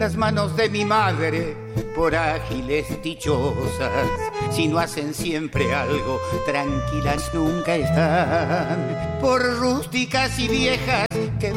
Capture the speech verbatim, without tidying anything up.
Las manos de mi madre, por ágiles dichosas, si no hacen siempre algo, tranquilas nunca están. Por rústicas y viejas,